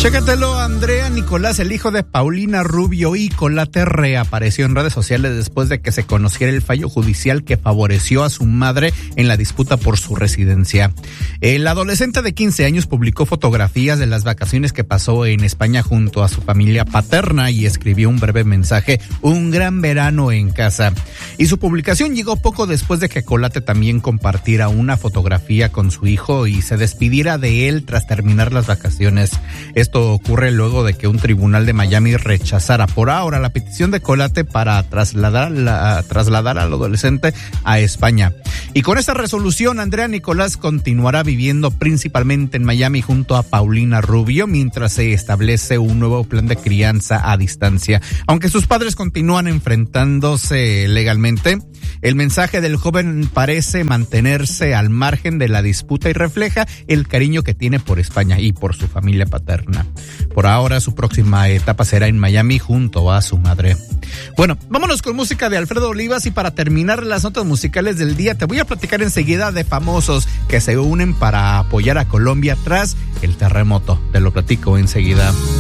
Chécatelo, Andrea Nicolás, el hijo de Paulina Rubio y Colate, reapareció en redes sociales después de que se conociera el fallo judicial que favoreció a su madre en la disputa por su residencia. El adolescente de 15 años publicó fotografías de las vacaciones que pasó en España junto a su familia paterna y escribió un breve mensaje: un gran verano en casa. Y su publicación llegó poco después de que Colate también compartiera una fotografía con su hijo y se despidiera de él tras terminar las vacaciones. Esto ocurre luego de que un tribunal de Miami rechazara por ahora la petición de Colate para trasladar al adolescente a España. Y con esta resolución, Andrea Nicolás continuará viviendo principalmente en Miami junto a Paulina Rubio mientras se establece un nuevo plan de crianza a distancia. Aunque sus padres continúan enfrentándose legalmente, el mensaje del joven parece mantenerse al margen de la disputa y refleja el cariño que tiene por España y por su familia paterna. Por ahora, su próxima etapa será en Miami junto a su madre. Bueno, vámonos con música de Alfredo Olivas y para terminar las notas musicales del día, te voy a platicar enseguida de famosos que se unen para apoyar a Colombia tras el terremoto. Te lo platico enseguida.